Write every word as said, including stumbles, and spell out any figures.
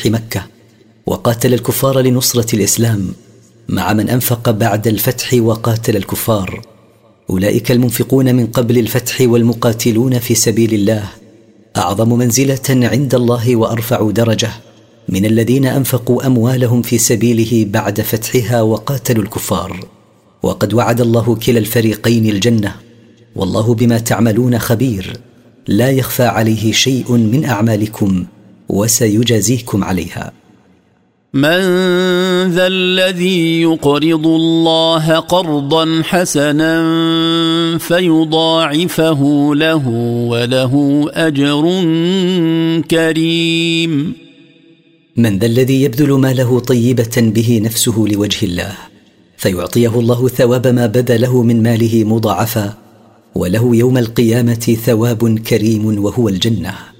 فتح مكة وقاتل الكفار لنصرة الإسلام، مع من أنفق بعد الفتح وقاتل الكفار. أولئك المنفقون من قبل الفتح والمقاتلون في سبيل الله أعظم منزلة عند الله وأرفع درجة من الذين أنفقوا أموالهم في سبيله بعد فتحها وقاتلوا الكفار. وقد وعد الله كلا الفريقين الجنة، والله بما تعملون خبير، لا يخفى عليه شيء من أعمالكم وسيجازيكم عليها. من ذا الذي يقرض الله قرضا حسنا فيضاعفه له وله أجر كريم؟ من ذا الذي يبذل ماله طيبة به نفسه لوجه الله فيعطيه الله ثواب ما بذله من ماله مضاعفا، وله يوم القيامة ثواب كريم وهو الجنة.